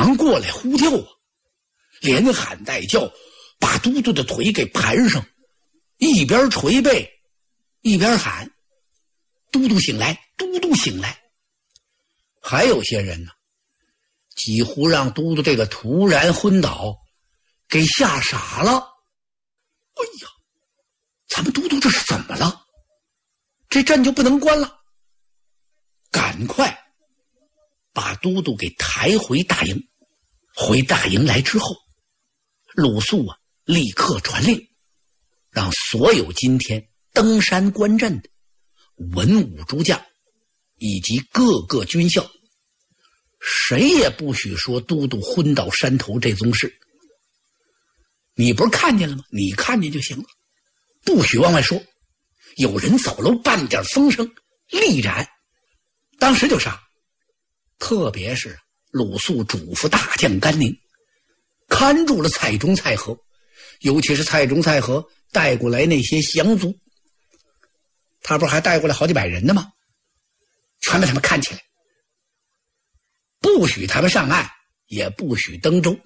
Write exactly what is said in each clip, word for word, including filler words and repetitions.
忙过来呼救啊，连喊带叫，把嘟嘟的腿给盘上，一边捶背一边喊：嘟嘟醒来，嘟嘟醒来。还有些人呢，几乎让嘟嘟这个突然昏倒给吓傻了。哎呀，咱们嘟嘟这是怎么了？这阵就不能关了，赶快把嘟嘟给抬回大营。回大营来之后，鲁肃啊立刻传令，让所有今天登山观阵的文武诸将以及各个军校，谁也不许说都督昏倒山头这宗事。你不是看见了吗？你看见就行了，不许往外说。有人走漏半点风声，立斩，当时就杀。特别是鲁肃嘱咐大将甘宁看住了蔡中、蔡和，尤其是蔡中、蔡和带过来那些降卒，他不是还带过来好几百人呢吗？全把他们看起来，不许他们上岸，也不许登舟。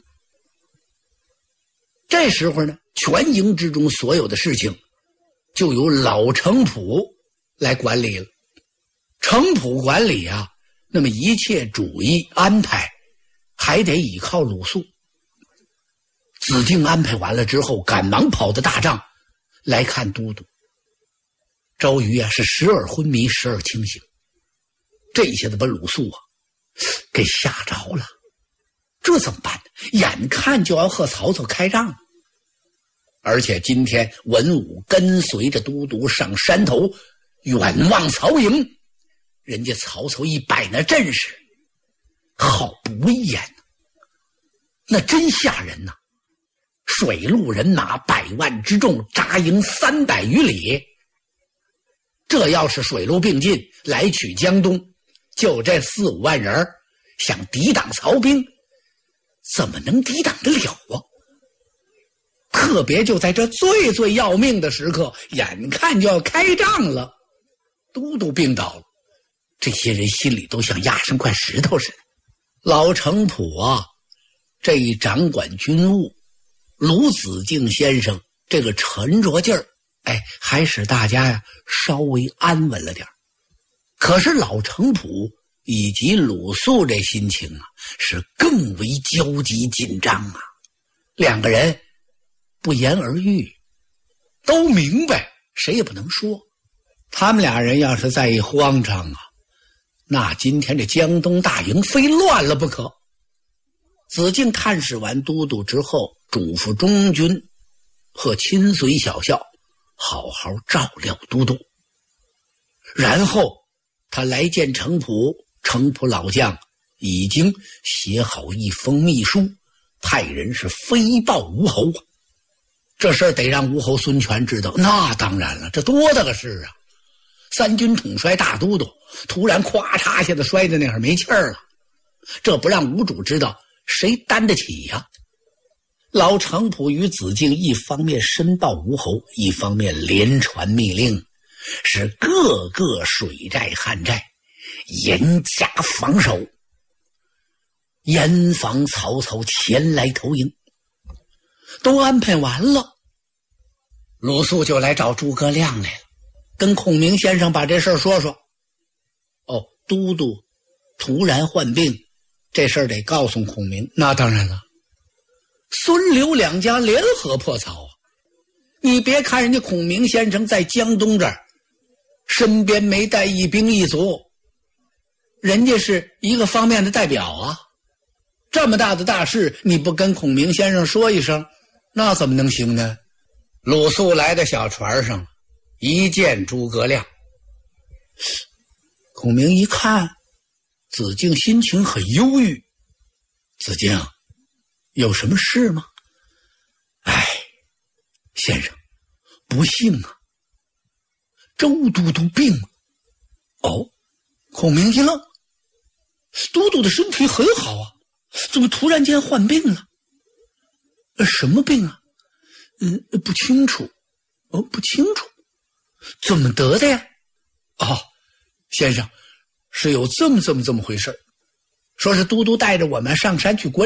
这时候呢，全营之中所有的事情就由老程普来管理了。程普管理啊，那么一切主意安排还得依靠鲁肃。子敬安排完了之后，赶忙跑到大帐来看都督。周瑜啊是时而昏迷，时而清醒，这一下子把鲁肃啊给吓着了。这怎么办呢？眼看就要和曹操开仗了，而且今天文武跟随着都督上山头远望曹营，人家曹操一摆那阵势，好不威严啊，那真吓人呐、啊！水陆人马百万之众，扎营三百余里，这要是水陆并进来取江东，就这四五万人想抵挡曹兵，怎么能抵挡得了啊？特别就在这最最要命的时刻，眼看就要开仗了，都督病倒了，这些人心里都像压上块石头似的。老程普啊，这一掌管军务，鲁子敬先生这个沉着劲儿，哎，还使大家呀稍微安稳了点。可是老程普以及鲁肃这心情啊，是更为焦急紧张啊。两个人不言而喻，都明白，谁也不能说。他们俩人要是再一慌张啊，那今天这江东大营非乱了不可。子敬探视完都督之后，嘱咐中军和亲随小校好好照料都督。然后他来见程普，程普老将已经写好一封密书，派人是飞报吴侯。这事儿得让吴侯孙权知道，那当然了，这多大个事啊！三军统帅大都督突然咵嚓一下子摔在那儿没气儿了，这不让吴主知道，谁担得起呀、啊？老程普与子敬一方面申报吴侯，一方面连传密令，使各个水寨旱寨严加防守，严防曹操前来投营。都安排完了，鲁肃就来找诸葛亮来了，跟孔明先生把这事儿说说。哦，都督突然患病，这事儿得告诉孔明。那当然了，孙刘两家联合破曹啊！你别看人家孔明先生在江东这儿身边没带一兵一卒，人家是一个方面的代表啊。这么大的大事，你不跟孔明先生说一声，那怎么能行呢？鲁肃来到小船上，一见诸葛亮，孔明一看子敬心情很忧郁。子敬，有什么事吗？哎，先生，不幸啊，周都督病了。哦，孔明一愣，都督的身体很好啊，怎么突然间患病了？什么病啊？嗯，不清楚。哦，不清楚。怎么得的呀？哦，先生，是有这么这么这么回事，说是都督带着我们上山去观